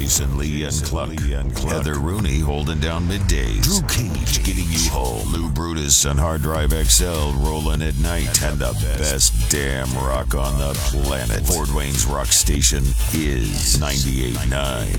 Jason Lee and Cluck. Heather Rooney holding down middays. Drew Cage getting you home. Lou Brutus and Hard Drive XL rolling at night. And the best damn rock on the planet. Fort Wayne's rock station is 98.9